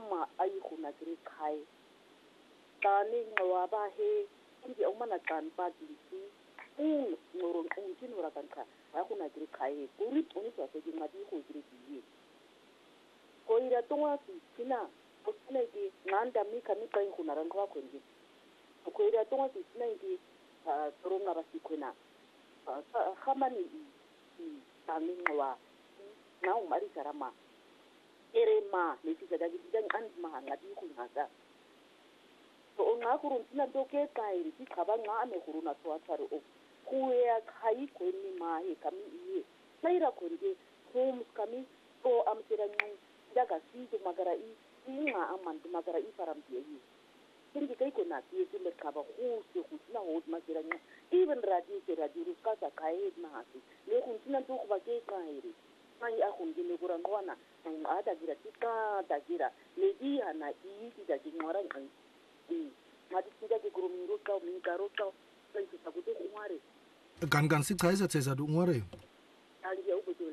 ama ay khuna kri khai tani ngawa ba he ndi umana kan pa dinsi ngoro ngin ora kan kha ba khuna kri khai kuri toni sa se ngadi ko kri di ko ira tonga sina o sina ki nganda mi kami kai khuna ran kwa kwenji ko ira tonga sina ki toronga ba sikhona khamani tani ngawa na umari sarama erema lesisa da gidang an mahanga di kunhaga so onga kuruntina doke kai ri khaba nga ame kuruna to atari o kuya khai kweni mahe kami iye saira konje homes kami to amsira ngai daga sido magara I inga amandu magara I parambiye kingi kai kona tiye le khaba khuse khusina ho magara ngai even radio ruskasa kai na hasi le kuntina to khaba ke kai ri mai akungine kurangwana ada gira tika dagira ledi ana I tidak ngora ngai mati tidak ke guru minggu kau minggaroka sai kita kudu umare gan si tsaisa tsesa du umare ali ya betul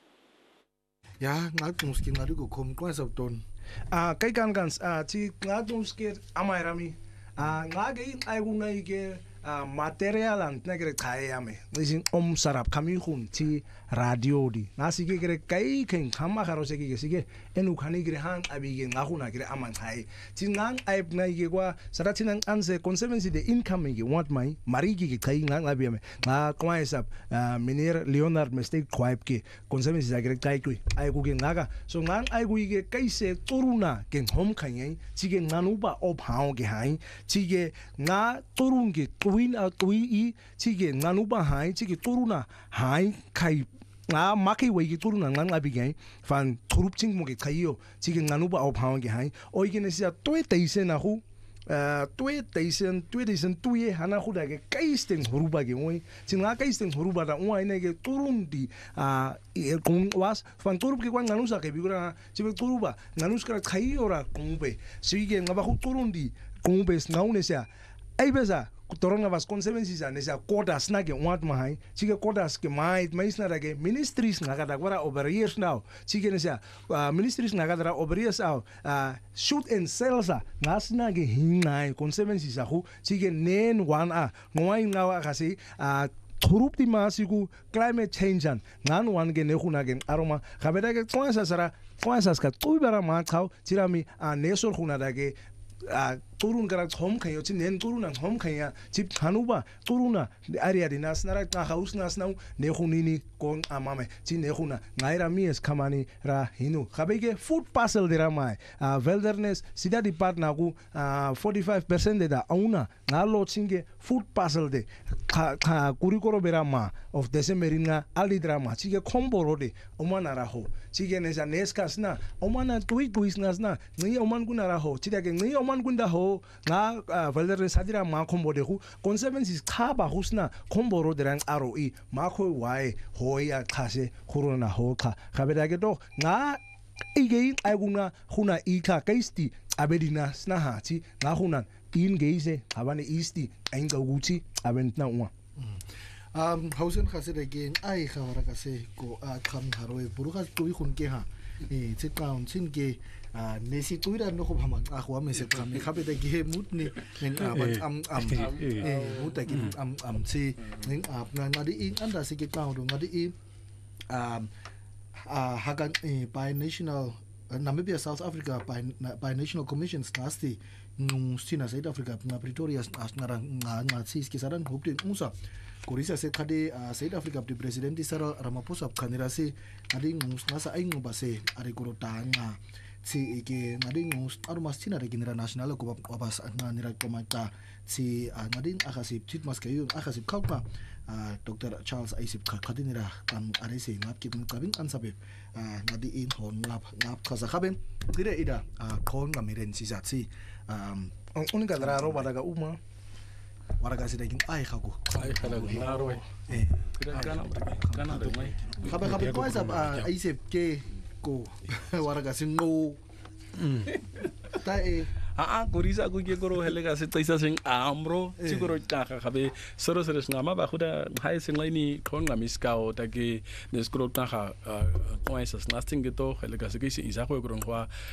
ya ngal mungkin ngari ko kom kwa sabton kai gan ti ngal mungkin amai rami ngage ai gunai ke material and negre kayame nisin sarap kami hun ti radio di nasi ke gre kai ken kama karo se ke sige enu khani gre han abige ngahuna gre aman khai ti ngang aib na ke kwa saratin anse conservancy de income ke want mai marigi ke kai ngang abiame nga kwaisap minir leonard mistake kwaib ke conservancy gre kai kui ai ku ke ngaga so ngang ai ku ke kai se turuna ke hom khanyai ti ke nganuba op haung ke hai ti ke nga turun ke win out we chige nganuba hai chige turuna hai kai nga maki we gi turuna nga bigai fan thurup ching mo ge khayo chige nganuba au phang ge hai oi ge nesia toy teise na hu toy teisen tuye hana hu da ge kaisten huruba ge oi chinga kaisten huruba da oi ne ge turun di kung was fan turup ge kwang nganusa ge bigura chibe turuba nganus kra khayo ra kungbe sige nga ba hu turun di kungbe ngaunesia ai beza Torona was conservancies and is a quarters na ke want mahai chike quarters ke mai na ke ministries na kada gwara over years now chike ne sa ministries na kada over years out shoot and sales ngasna ke hinai conservancies a hu chike nen one ngoi ngawa kasi thurup ti masiku climate change an ngan wan ke ne khuna ke aroma khabeda ke kwasa ska tuibara ma khau chirami nesor khuna da ke turun kara hom khayo chi nen turuna hom khaya chi khanuba turuna area dinas nara ka haus nas nau ne khunini kon amame chi ne khuna ngaira mies khamani ra hinu khabege food parcel dera mai wilderness sida depart na ku 45% de da auna ngalo chinge food parcel de kha kurikoro bera ma of desemerina ali drama chi ke khomboro de omana ra ho chi ke nesa neskas na omana tuis nas na ngi oman kunara ho chi da ke ngi oman kunda ho nga valder sadira ma khombo de hu conservancies khaba husna khomboro derang ROE ma khoi wai hoya khase khurona ho kha khabeda ke to nga ige aguna huna ika kaisti abedina snaha chi nga huna in geise abane isti ainga guti abentna uma hausen khase de gen ai khawara kase ko kham haroi buruka tui khun ke ha che kaun chin ke nesi tuira no ko bhaman khwa me se kam khabe de ge mut ni nen am mut ki am chi nen na ngadi in anda se ke kaun ngadi in hagan by national Namibia South Africa by national commissions nasti sina South Africa na Pretoria asnara nga sis ki saran hoptin musa Korisa se khade South Africa di president Cyril Ramaphosa khanira se adi ngasa ai ngobase ari korota nga si ke ngadi ngus arumas tina re genera national ko babas nga nira komata si ngadi akasip chit mas kayu akasip khawpa Dr. Charles Isip khadinira kan arese ngap ki kabin ansabe ngadi in hon ngap khasa khaben dire ida khon ngamiren si zatsi uni kadra ro badaga uma waraga sida kin ai khago naro kana do mai khabe ko sa Isip ke ko waraga singo ta Korisa ku ke koro helega se taisa sing amro siguro ka khabe soro ngama ba khuda hai sing laini khon ngamis kao ta ke neskro ta kha koisa nasting to helega se ke isa ko koro